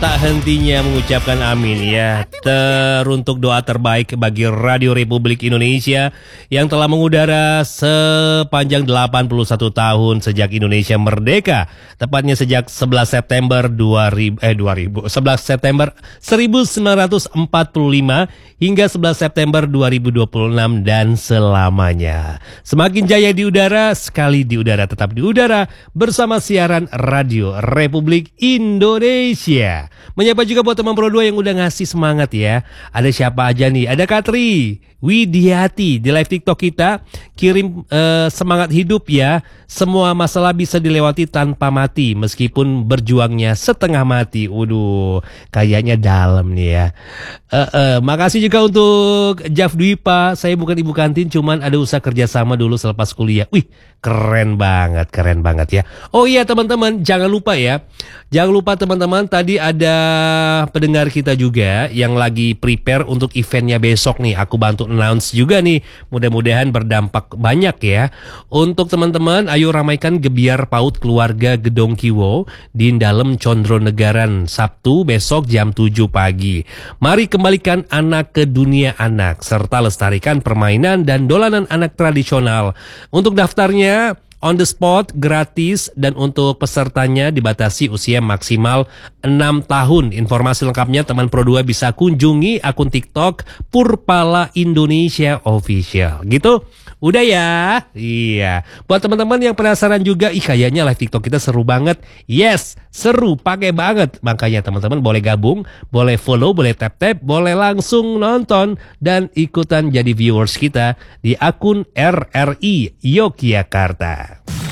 tak hentinya mengucapkan amin ya. Teruntuk doa terbaik bagi Radio Republik Indonesia yang telah mengudara sepanjang 81 tahun sejak Indonesia merdeka. Tepatnya sejak 11 September 11 September 1945 hingga 11 September 2026 dan selamanya. Semakin jaya di udara, sekali di udara tetap di udara bersama siaran Radio Republik Indonesia. Menyapa juga buat teman Pro 2 yang udah ngasih semangat ya. Ada siapa aja nih? Ada Katri Widiati di live TikTok kita. Kirim semangat hidup ya. Semua masalah bisa dilewati tanpa mati meskipun berjuangnya setengah mati. Waduh, kayaknya dalam nih ya. Makasih juga untuk Jaf Dwipa. Saya bukan ibu kantin, cuman ada usaha kerjasama dulu selepas kuliah. Wih, keren banget ya. Oh iya teman-teman, jangan lupa ya. Jangan lupa teman-teman, tadi ada pendengar kita juga yang lagi prepare untuk eventnya besok nih. Aku bantu announce juga nih. Mudah-mudahan berdampak banyak ya. Untuk teman-teman, ayo ramaikan gebiar PAUD keluarga Gedong Kiwo di Dalem Condronegaran Sabtu besok jam 7 pagi. Mari kembalikan anak ke dunia anak serta lestarikan permainan dan dolanan anak tradisional. Untuk daftarnya on the spot, gratis, dan untuk pesertanya dibatasi usia maksimal 6 tahun. Informasi lengkapnya teman Pro 2 bisa kunjungi akun TikTok Purpala Indonesia Official. Gitu? Udah ya? Iya. Buat teman-teman yang penasaran juga, kayaknya live TikTok kita seru banget. Yes, seru, pakai banget. Makanya teman-teman boleh gabung, boleh follow, boleh tap-tap, boleh langsung nonton dan ikutan jadi viewers kita di akun RRI Yogyakarta.